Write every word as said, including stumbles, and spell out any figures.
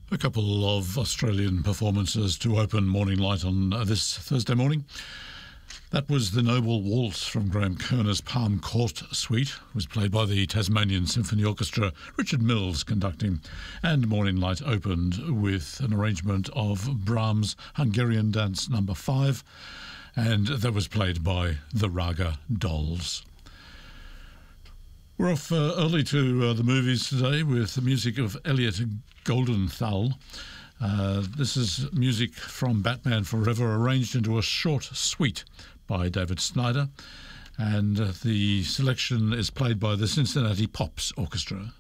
A couple of Australian performances to open Morning Light on uh, this Thursday morning. That was the Noble Waltz from Graham Kerner's Palm Court Suite. It was played by the Tasmanian Symphony Orchestra, Richard Mills conducting. And Morning Light opened with an arrangement of Brahms' Hungarian Dance Number five, and that was played by the Raga Dolls. We're off uh, early to uh, the movies today with the music of Elliot Goldenthal. Uh, this is music from Batman Forever, arranged into a short suite by David Snyder, and uh, the selection is played by the Cincinnati Pops Orchestra.